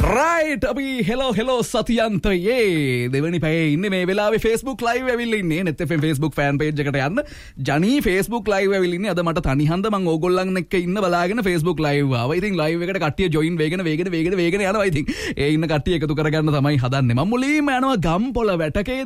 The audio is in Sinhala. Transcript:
රයිට් අපි හෙලෝ සතියන්තයේ දෙවනි පැයේ ඉන්නේ මේ වෙලාවේ Facebook live ඇවිල්ලා ඉන්නේ net fm Facebook fan page එකට යන්න ජනී Facebook live ඇවිල්ලා ඉන්නේ අද මට තනිහන්ද මම ඕගොල්ලන් එක්ක ඉන්න බලාගෙන Facebook live ආවා. ඉතින් live එකට කට්ටිය join වේගෙන යනවා. ඉතින් ඒ ඉන්න කට්ටිය එකතු කරගන්න තමයි හදන්නේ. මම මුලින්ම යනවා ගම්පොළ වැටකේ